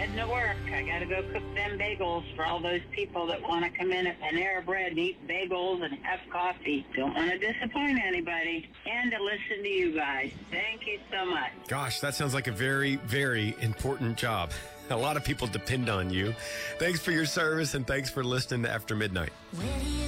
heading to work. I got to go cook them bagels for all those people that want to come in at Panera Bread and eat bagels and have coffee. Don't want to disappoint anybody. And to listen to you guys. Thank you so much. Gosh, that sounds like a very, very important job. A lot of people depend on you. Thanks for your service, and thanks for listening to After Midnight.